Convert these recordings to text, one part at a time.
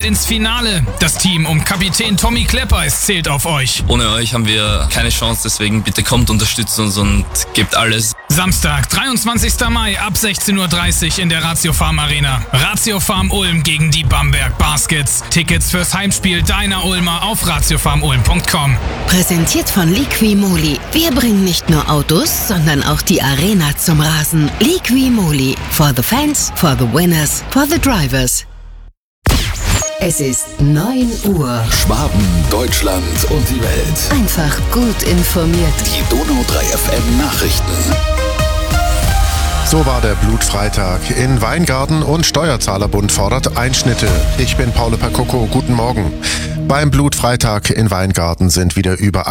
ins Finale. Das Team um Kapitän Tommy Kleppeis zählt auf euch. Ohne euch haben wir keine Chance, deswegen bitte kommt, unterstützt uns und gebt alles. Samstag, 23. Mai ab 16:30 Uhr in der Ratio Farm Arena. Ratio Farm Ulm gegen die Bamberg Baskets. Tickets fürs Heimspiel deiner Ulmer auf ratiofarmulm.com. Präsentiert von Liqui-Moly. Wir bringen nicht nur Autos, sondern auch die Arena zum Rasen. Liqui-Moly. For the fans, for the winners, for the drivers. Es ist 9 Uhr. Schwaben, Deutschland und die Welt. Einfach gut informiert. Die Donau 3 FM Nachrichten. So war der Blutfreitag in Weingarten und Steuerzahlerbund fordert Einschnitte. Ich bin Paolo Percocco, guten Morgen. Beim Blutfreitag in Weingarten sind wieder über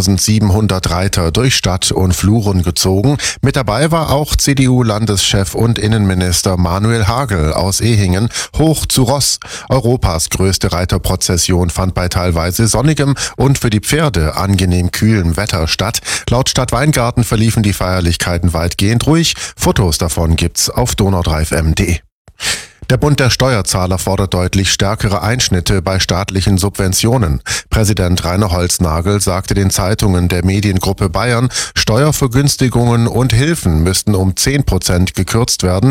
1700 Reiter durch Stadt und Fluren gezogen. Mit dabei war auch CDU-Landeschef und Innenminister Manuel Hagel aus Ehingen. Hoch zu Ross. Europas größte Reiterprozession fand bei teilweise sonnigem und für die Pferde angenehm kühlem Wetter statt. Laut Stadt Weingarten verliefen die Feierlichkeiten weitgehend ruhig. Fotos davon gibt's auf donau3fm.de. Der Bund der Steuerzahler fordert deutlich stärkere Einschnitte bei staatlichen Subventionen. Präsident Rainer Holznagel sagte den Zeitungen der Mediengruppe Bayern, Steuervergünstigungen und Hilfen müssten um 10% gekürzt werden.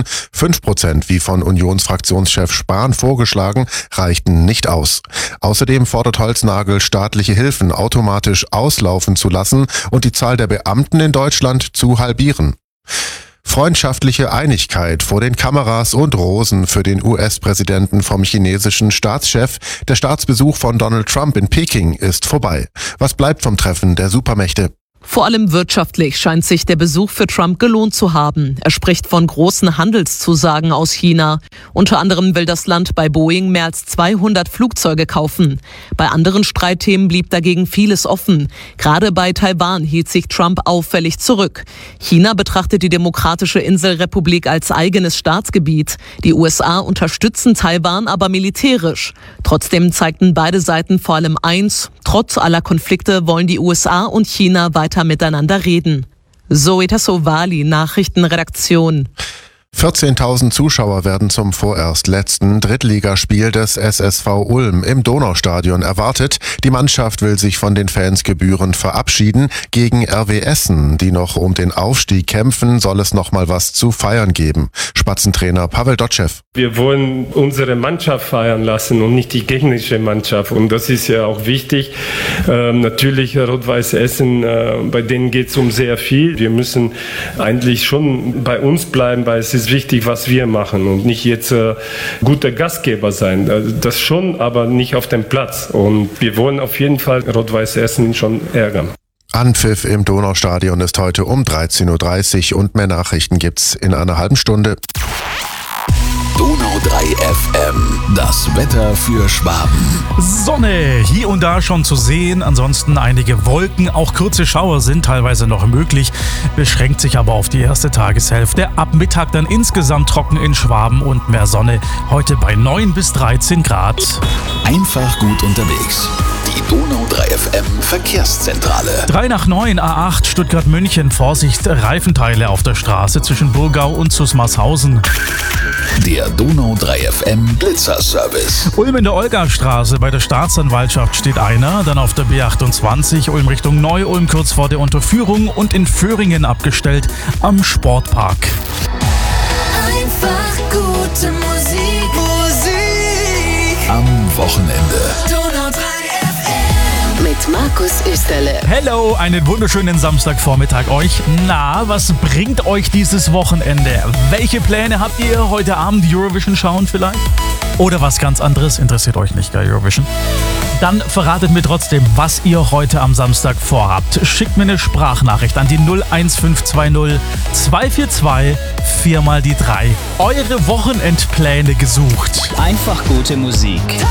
5%, wie von Unionsfraktionschef Spahn vorgeschlagen, reichten nicht aus. Außerdem fordert Holznagel, staatliche Hilfen automatisch auslaufen zu lassen und die Zahl der Beamten in Deutschland zu halbieren. Freundschaftliche Einigkeit vor den Kameras und Rosen für den US-Präsidenten vom chinesischen Staatschef. Der Staatsbesuch von Donald Trump in Peking ist vorbei. Was bleibt vom Treffen der Supermächte? Vor allem wirtschaftlich scheint sich der Besuch für Trump gelohnt zu haben. Er spricht von großen Handelszusagen aus China. Unter anderem will das Land bei Boeing mehr als 200 Flugzeuge kaufen. Bei anderen Streitthemen blieb dagegen vieles offen. Gerade bei Taiwan hielt sich Trump auffällig zurück. China betrachtet die Demokratische Inselrepublik als eigenes Staatsgebiet. Die USA unterstützen Taiwan aber militärisch. Trotzdem zeigten beide Seiten vor allem eins: Trotz aller Konflikte wollen die USA und China weiter miteinander reden. Zoe Tassovali, Nachrichtenredaktion. 14.000 Zuschauer werden zum vorerst letzten Drittligaspiel des SSV Ulm im Donaustadion erwartet. Die Mannschaft will sich von den Fans gebührend verabschieden. Gegen RW Essen, die noch um den Aufstieg kämpfen, soll es noch mal was zu feiern geben. Spatzentrainer Pavel Dotschew. Wir wollen unsere Mannschaft feiern lassen und nicht die gegnerische Mannschaft. Und das ist ja auch wichtig. Natürlich Rot-Weiß Essen, bei denen geht es um sehr viel. Wir müssen eigentlich schon bei uns bleiben, weil es ist wichtig, was wir machen und nicht jetzt guter Gastgeber sein. Das schon, aber nicht auf dem Platz. Und wir wollen auf jeden Fall Rot-Weiß Essen schon ärgern. Anpfiff im Donaustadion ist heute um 13:30 Uhr und mehr Nachrichten gibt's in einer halben Stunde. Donau 3 FM, das Wetter für Schwaben. Sonne hier und da schon zu sehen, ansonsten einige Wolken, auch kurze Schauer sind teilweise noch möglich, beschränkt sich aber auf die erste Tageshälfte. Ab Mittag dann insgesamt trocken in Schwaben und mehr Sonne, heute bei 9 bis 13 Grad. Einfach gut unterwegs. Die Donau 3 FM Verkehrszentrale. 3 nach 9, A8 Stuttgart-München, Vorsicht, Reifenteile auf der Straße zwischen Burgau und Zusmarshausen. Der Donau 3 FM Blitzerservice. Ulm in der Olgastraße bei der Staatsanwaltschaft steht einer, dann auf der B28 Ulm Richtung Neu-Ulm kurz vor der Unterführung und in Föhringen abgestellt am Sportpark. Einfach gute Musik. Am Wochenende. Donau 3 FM. Mit Markus Österle. Hello, einen wunderschönen Samstagvormittag euch. Na, was bringt euch dieses Wochenende? Welche Pläne habt ihr heute Abend Eurovision schauen vielleicht? Oder was ganz anderes? Interessiert euch nicht, gell, Eurovision? Dann verratet mir trotzdem, was ihr heute am Samstag vorhabt. Schickt mir eine Sprachnachricht an die 01520 242 4 mal die 3. Eure Wochenendpläne gesucht. Einfach gute Musik.